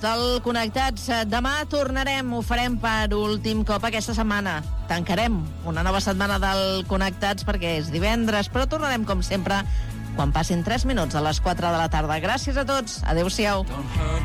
Del Connectats, demà tornarem, ho farem per últim cop aquesta setmana. Tancarem una nova setmana del Connectats perquè és divendres, però tornarem com sempre quan passin 3 minuts a les 4 de la tarda. Gràcies a tots, adeu-siau.